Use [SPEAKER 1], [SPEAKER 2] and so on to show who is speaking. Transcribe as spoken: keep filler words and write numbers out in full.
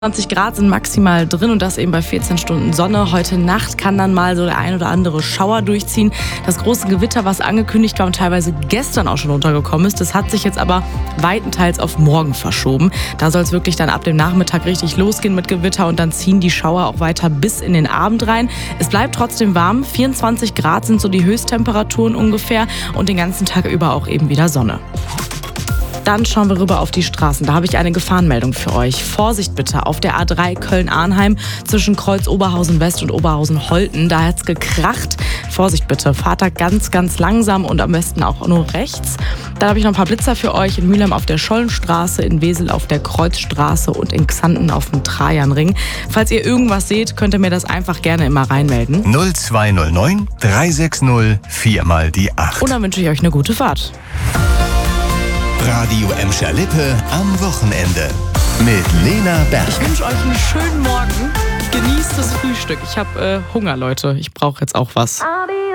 [SPEAKER 1] zwanzig Grad sind maximal drin und das eben bei vierzehn Stunden Sonne. Heute Nacht kann dann mal so der ein oder andere Schauer durchziehen. Das große Gewitter, was angekündigt war und teilweise gestern auch schon untergekommen ist, das hat sich jetzt aber weitenteils auf morgen verschoben. Da soll es wirklich dann ab dem Nachmittag richtig losgehen mit Gewitter und dann ziehen die Schauer auch weiter bis in den Abend rein. Es bleibt trotzdem warm. vierundzwanzig Grad sind so die Höchsttemperaturen ungefähr und den ganzen Tag über auch eben wieder Sonne. Dann schauen wir rüber auf die Straßen. Da habe ich eine Gefahrenmeldung für euch. Vorsicht bitte auf der A drei Köln-Arnheim zwischen Kreuz Oberhausen-West und Oberhausen-Holten. Da hat es gekracht. Vorsicht bitte, fahrt da ganz, ganz langsam und am besten auch nur rechts. Dann habe ich noch ein paar Blitzer für euch. In Mülheim auf der Schollenstraße, in Wesel auf der Kreuzstraße und in Xanten auf dem Trajanring. Falls ihr irgendwas seht, könnt ihr mir das einfach gerne immer reinmelden.
[SPEAKER 2] null zwei null neun drei sechs null vier mal die acht.
[SPEAKER 1] Und dann wünsche ich euch eine gute Fahrt.
[SPEAKER 2] Radio Emscher-Lippe am Wochenende mit Lena Berg.
[SPEAKER 1] Ich wünsche euch einen schönen Morgen. Genießt das Frühstück. Ich habe äh, Hunger, Leute. Ich brauche jetzt auch was.